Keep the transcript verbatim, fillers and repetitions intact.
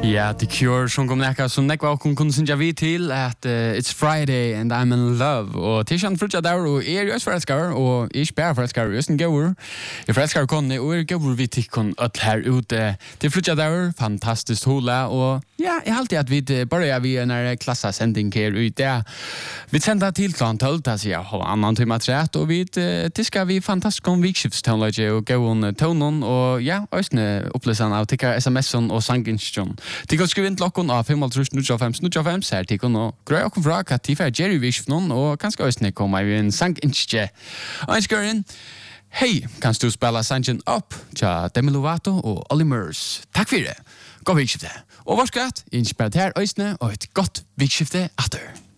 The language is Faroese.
Ja, The Cure som kom nekka som nekva og kunne synja vi til at uh, It's Friday and I'm in love og tishan frutja der og er jo forelskar og er ikke bare forelskar just en gauur er forelskar konni og er gauur vi tikkun öll her ute til frutja der fantastisk hola og ja, jeg halte at vi bare vi en her klassa sending her ute vi senda til klant tolv ta sier halv annan timme trett og vi tiska vi fantastisk om vikskiftstøvnløgje og gauun tonon og ja, òsne opplesan av tikka sms-on og sanginstjon Tikk og skriv inn til okken av fem null null fem null fem så er tikk og grøy okken fra hva tifær Jerry Vishfnon og kanskje òsne komme i en sanginstje og en skør inn Hei, kan du spela sangen opp tja Demi Lovato og Olly Murs Takk for det, god vikskifte og varskatt, innspillet her òsne og et godt vikskifte atter